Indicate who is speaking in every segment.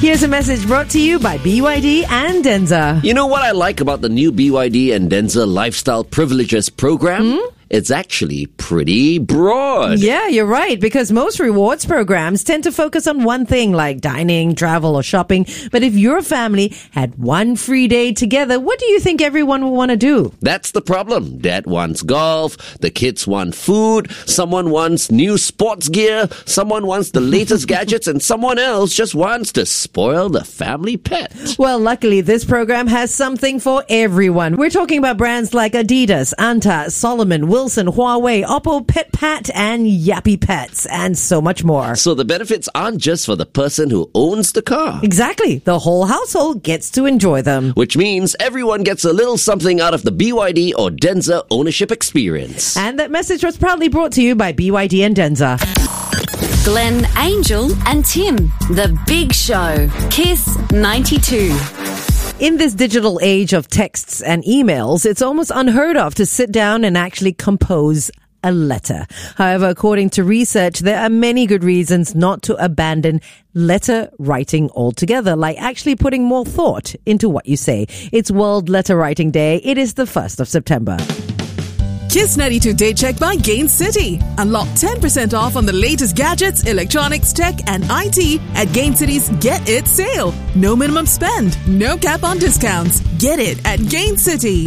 Speaker 1: Here's a message brought to you by BYD and Denza.
Speaker 2: You know what I like about the new BYD and Denza Lifestyle Privileges program? It's actually pretty broad.
Speaker 1: Yeah, you're right, because most rewards programs tend to focus on one thing like dining, travel, or shopping. But if your family had one free day together, what do you think everyone will want to do?
Speaker 2: That's the problem. Dad wants golf, the kids want food, someone wants new sports gear, someone wants the latest gadgets, and someone else just wants to spoil the family pet.
Speaker 1: Well, luckily, this program has something for everyone. We're talking about brands like Adidas, Anta, Solomon, Wilson, Huawei, Oppo, PetPat, and Yappy Pets, and so much more.
Speaker 2: So the benefits aren't just for the person who owns the car.
Speaker 1: Exactly. The whole household gets to enjoy them.
Speaker 2: Which means everyone gets a little something out of the BYD or Denza ownership experience.
Speaker 1: And that message was proudly brought to you by BYD and Denza.
Speaker 3: Glenn, Angel, and Tim. The Big Show. Kiss 92.
Speaker 1: In this digital age of texts and emails, it's almost unheard of to sit down and actually compose a letter. However, according to research, there are many good reasons not to abandon letter writing altogether, like actually putting more thought into what you say. It's World Letter Writing Day. It is the 1st of September.
Speaker 4: Kiss 92 Day Check by Gain City. Unlock 10% off on the latest gadgets, electronics, tech, and IT at Gain City's Get It sale. No minimum spend, no cap on discounts. Get it at Gain City.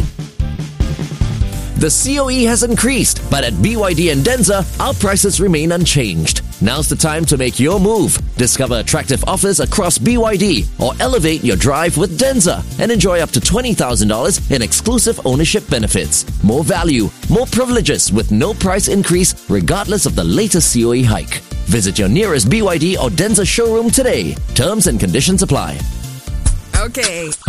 Speaker 2: The COE has increased, but at BYD and Denza, our prices remain unchanged. Now's the time to make your move. Discover attractive offers across BYD or elevate your drive with Denza and enjoy up to $20,000 in exclusive ownership benefits. More value, more privileges with no price increase regardless of the latest COE hike. Visit your nearest BYD or Denza showroom today. Terms and conditions apply.
Speaker 4: Okay,